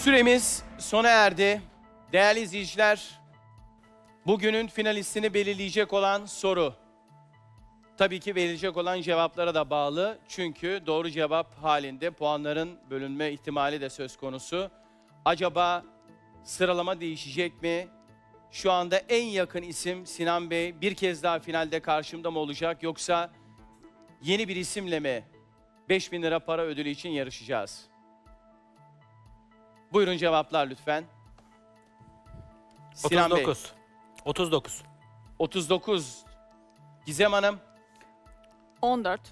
Süremiz sona erdi. Değerli izleyiciler, bugünün finalistini belirleyecek olan soru. Tabii ki verilecek olan cevaplara da bağlı. Çünkü doğru cevap halinde puanların bölünme ihtimali de söz konusu. Acaba sıralama değişecek mi? Şu anda en yakın isim Sinan Bey bir kez daha finalde karşımda mı olacak? Yoksa yeni bir isimle mi 5.000 lira para ödülü için yarışacağız? Buyurun cevaplar lütfen. Sinan Bey. 39. 39. 39. Gizem Hanım. 14.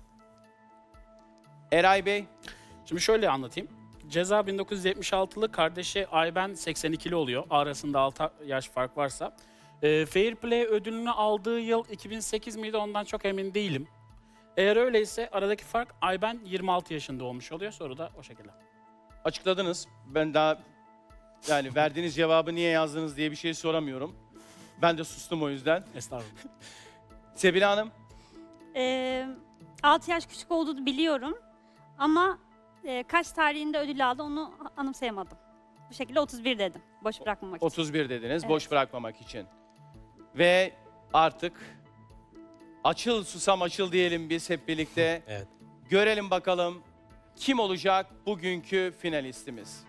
Eray Bey. Şimdi şöyle anlatayım. Ceza 1976'lı, kardeşi Ayben 82'li oluyor. Arasında 6 yaş fark varsa. Fair Play ödülünü aldığı yıl 2008 miydi, ondan çok emin değilim. Eğer öyleyse aradaki fark Ayben 26 yaşında olmuş oluyor. Soru da o şekilde. Açıkladınız. Ben daha yani verdiğiniz cevabı niye yazdınız diye bir şey soramıyorum. Ben de sustum o yüzden. Estağfurullah. Sebile Hanım. 6 yaş küçük olduğunu biliyorum ama kaç tarihinde ödül aldı onu anımsayamadım. Bu şekilde 31 dedim. Boş bırakmamak için. 31 dediniz. Evet. Boş bırakmamak için. Ve artık açıl susam açıl diyelim biz hep birlikte. Evet. Görelim bakalım kim olacak bugünkü finalistimiz.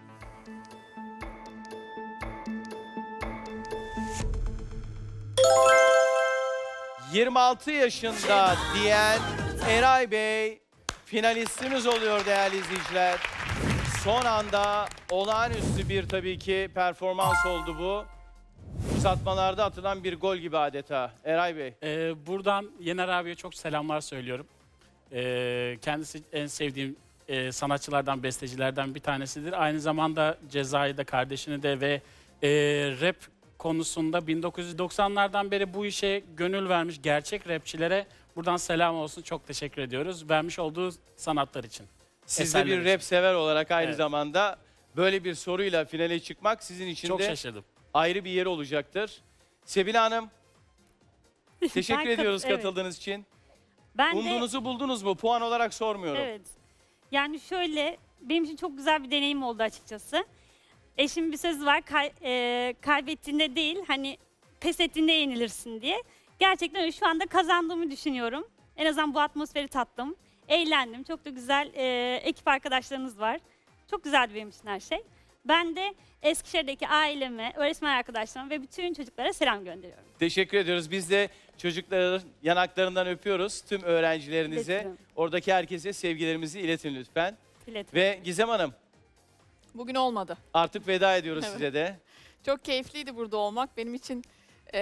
...26 yaşında diyen Eray Bey finalistimiz oluyor değerli izleyiciler. Son anda olağanüstü bir tabii ki performans oldu bu. Uzatmalarda atılan bir gol gibi adeta. Eray Bey. Buradan Yener abiye çok selamlar söylüyorum. Kendisi en sevdiğim sanatçılardan, bestecilerden bir tanesidir. Aynı zamanda Ceza'yı da, kardeşini de ve rap konusunda 1990'lardan beri bu işe gönül vermiş gerçek rapçilere buradan selam olsun. Çok teşekkür ediyoruz. Vermiş olduğu sanatlar için. Siz de Eserler bir için. rap sever olarak aynı Evet. zamanda böyle bir soruyla finale çıkmak sizin için Çok de şaşırdım. ayrı bir yeri olacaktır. Sebile Hanım, teşekkür Ben ediyoruz evet. katıldığınız için. Ben de, Umduğunuzu buldunuz mu? Puan olarak sormuyorum. evet. Yani şöyle, benim için çok güzel bir deneyim oldu açıkçası. Eşimin bir sözü var, kaybettiğinde değil, hani pes ettiğinde yenilirsin diye. Gerçekten öyle, şu anda kazandığımı düşünüyorum. En azından bu atmosferi tattım. Eğlendim. Çok da güzel ekip arkadaşlarınız var. Çok güzeldi benim için her şey. Ben de Eskişehir'deki aileme, öğretmen arkadaşlarıma ve bütün çocuklara selam gönderiyorum. Teşekkür ediyoruz. Biz de çocukların yanaklarından öpüyoruz. Tüm öğrencilerinize, İletirim. oradaki herkese sevgilerimizi iletin lütfen. İletim. Ve Gizem Hanım, Bugün olmadı. artık veda ediyoruz Evet. size de. Çok keyifliydi burada olmak. Benim için